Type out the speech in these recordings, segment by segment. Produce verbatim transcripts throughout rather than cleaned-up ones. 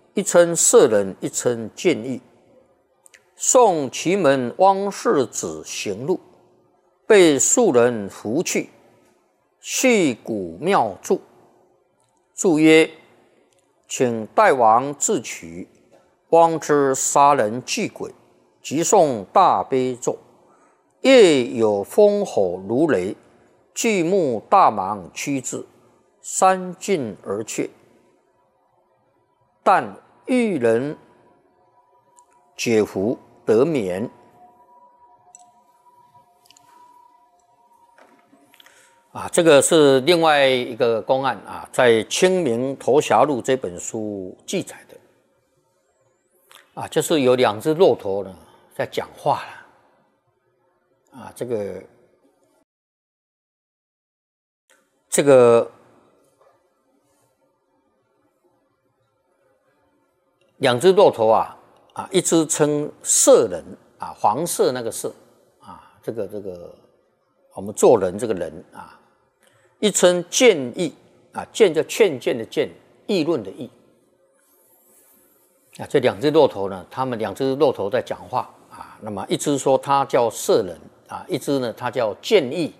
一称色人，一称见义。送祁门汪氏子行路，被庶人扶去，系古庙住。注曰：请代王自取，汪之杀人祭鬼，即诵大悲咒。夜有烽吼如雷，巨木大芒趋至，三进而却。但遇人解服得免。啊，这个是另外一个公案啊，在《清明头侠录》这本书记载的。啊，就是有两只骆驼呢在讲话了。啊，这个这个两只骆驼啊，啊，一只称色人啊，黄色那个色啊，这个这个我们做人这个人啊，一称谏议啊，谏就劝谏的谏，议论的议啊，这两只骆驼呢，他们两只骆驼在讲话啊，那么一只说他叫色人啊，一只呢他叫谏议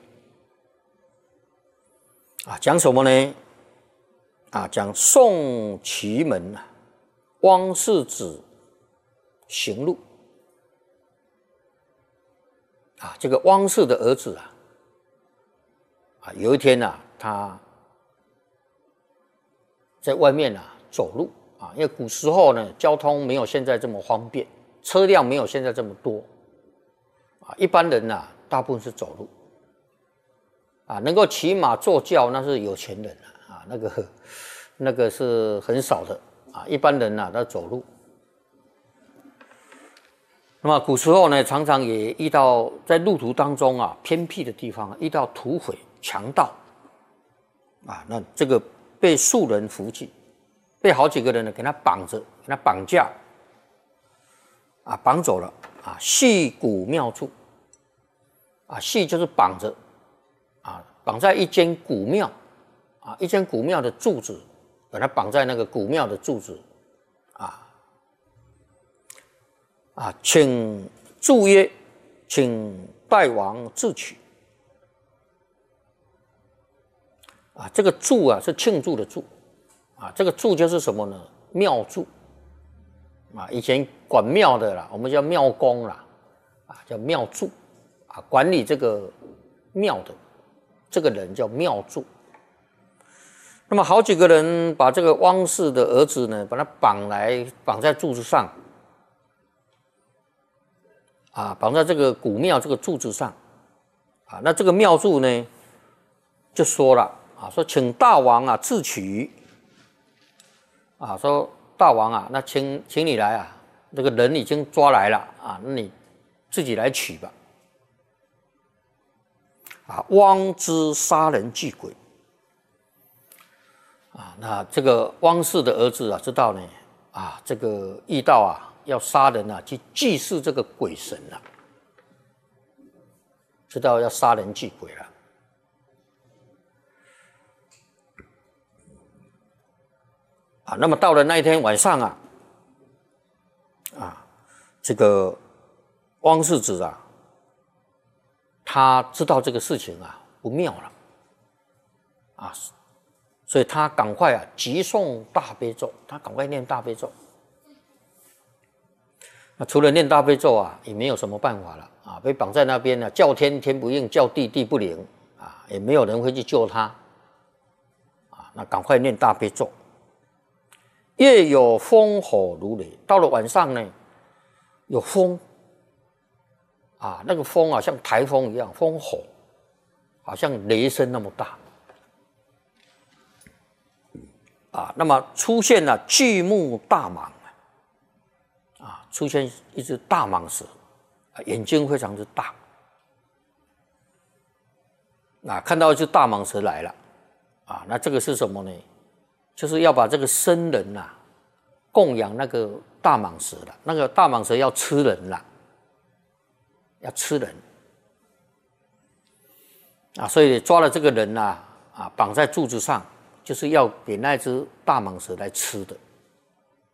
啊，讲什么呢？啊，讲宋祁门啊。汪氏子行路啊，这个汪氏的儿子啊，啊，有一天啊，他在外面啊走路啊，因为古时候呢，交通没有现在这么方便，车辆没有现在这么多啊，一般人啊，大部分是走路啊，能够骑马坐轿那是有钱人啊，那个那个是很少的。啊，一般人啊，他走路。那么古时候呢，常常也遇到在路途当中啊，偏僻的地方遇到土匪、强盗，啊，那这个被庶人扶去，被好几个人呢给他绑着，给他绑架，啊，绑走了，啊，系古庙住，啊，系就是绑着，啊，绑在一间古庙，啊，一间古庙的柱子。把它绑在那个古庙的柱子，啊啊，请注曰，请代王自取。啊，这个祝啊是庆祝的祝，啊，这个祝就是什么呢？庙祝，啊，以前管庙的啦，我们叫庙公啦，啊，叫庙祝，啊，管理这个庙的这个人叫庙祝。那么好几个人把这个汪氏的儿子呢，把他绑来绑在柱子上，啊，绑在这个古庙这个柱子上，啊，那这个庙祝呢，就说了啊，说请大王啊自取，啊，说大王啊，那请请你来啊，这个人已经抓来了啊，那你自己来取吧，啊，汪之杀人祭鬼。啊，那这个汪氏的儿子啊，知道呢，啊，这个遇到啊要杀人啊，去祭祀这个鬼神了、啊，知道要杀人祭鬼了。啊，那么到了那一天晚上啊，啊，这个汪氏子啊，他知道这个事情啊不妙了，啊。所以他赶快啊，急诵大悲咒，他赶快念大悲咒。那除了念大悲咒啊，也没有什么办法了啊！被绑在那边呢，叫天天不应，叫地地不灵啊，也没有人会去救他啊。那赶快念大悲咒。夜有烽吼如雷，到了晚上呢，有风啊，那个风啊，像台风一样，风吼，好像雷声那么大。啊，那么出现了巨木大蟒，啊，出现一只大蟒蛇，啊，眼睛非常之大，啊，看到一只大蟒蛇来了，啊，那这个是什么呢？就是要把这个僧人呐、啊、供养那个大蟒蛇了，那个大蟒蛇要吃人了，要吃人，啊，所以抓了这个人呐、啊，啊，绑在柱子上。就是要给那只大蟒蛇来吃的。